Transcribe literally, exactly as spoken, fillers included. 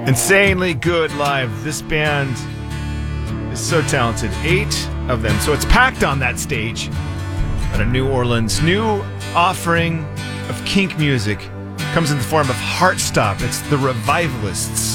Insanely good live. This band is so talented. Eight of them. So it's packed on that stage at a New Orleans. New offering of kink music comes in the form of Heartstop. It's the Revivalists.